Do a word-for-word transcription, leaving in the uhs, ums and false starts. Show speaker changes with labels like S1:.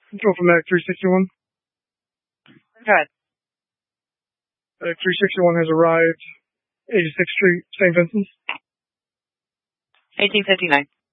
S1: Control from Medic three sixty-one.
S2: Go ahead.
S1: Medic three sixty-one has arrived. eighty-sixth Street, Saint Vincent's.
S2: eighteen fifty-nine.